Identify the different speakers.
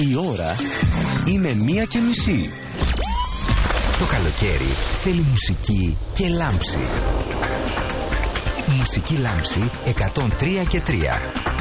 Speaker 1: Η ώρα είναι 1:30. Το καλοκαίρι θέλει μουσική και λάμψη. Μουσική λάμψη 103 και 3.